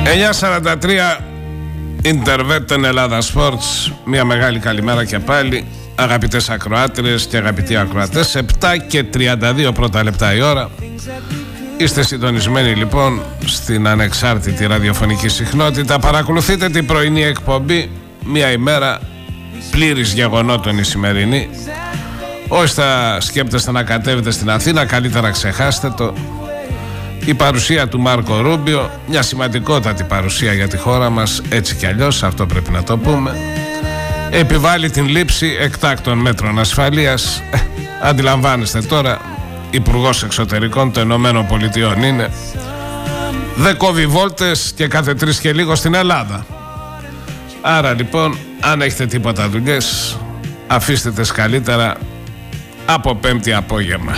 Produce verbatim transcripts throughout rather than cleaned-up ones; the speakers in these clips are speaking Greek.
εννιά σαράντα τρία Ιντερβέτεν Ελλάδα Sports. Μια μεγάλη καλημέρα και πάλι, αγαπητές ακροάτριες και αγαπητοί ακροατές. Επτά και τριάντα δύο πρώτα λεπτά η ώρα. Είστε συντονισμένοι λοιπόν στην ανεξάρτητη ραδιοφωνική συχνότητα. Παρακολουθείτε την πρωινή εκπομπή. Μια ημέρα πλήρης γεγονότων η σημερινή. Όσοι θα σκέπτεστε να κατέβετε στην Αθήνα, καλύτερα ξεχάστε το. Η παρουσία του Μάρκο Ρούμπιο, μια σημαντικότατη παρουσία για τη χώρα μας, έτσι κι αλλιώς, αυτό πρέπει να το πούμε, επιβάλλει την λήψη εκτάκτων μέτρων ασφαλείας. Αντιλαμβάνεστε τώρα, Υπουργός Εξωτερικών των Ηνωμένων Πολιτειών είναι. Δεν κόβει βόλτες και κάθε τρεις και λίγο στην Ελλάδα. Άρα λοιπόν, αν έχετε τίποτα δουλειές, αφήστε τες καλύτερα από Πέμπτη απόγευμα.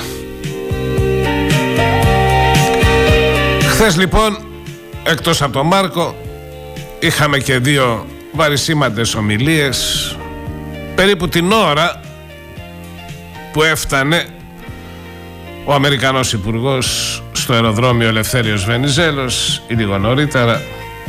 Χθες λοιπόν, εκτός από τον Μάρκο, είχαμε και δύο βαρισίμαντες ομιλίες περίπου την ώρα που έφτανε ο Αμερικανός Υπουργός στο αεροδρόμιο Ελευθέριος Βενιζέλος ή λίγο νωρίτερα.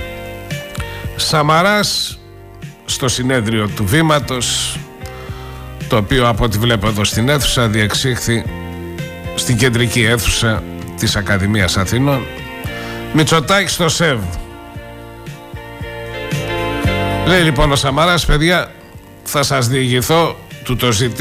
Σαμαράς στο συνέδριο του Βήματος, το οποίο από ό,τι βλέπω εδώ στην αίθουσα διεξήχθη στην κεντρική αίθουσα της Ακαδημίας Αθηνών. Μητσοτάκης στο ΣΕΒ. Λέει λοιπόν ο Σαμαράς, παιδιά, θα σας διηγηθώ, του το ζητήσω